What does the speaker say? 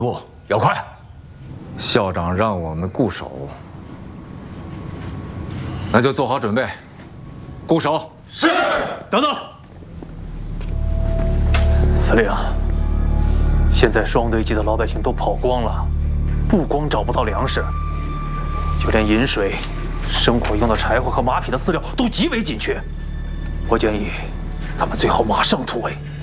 不，要快。 校长让我们固守，那就做好准备，固守。 是。 等等，司令，现在双堆集的老百姓都跑光了，不光找不到粮食，就连饮水、生火用的柴火和马匹的饲料都极为紧缺。我建议，咱们最好马上突围。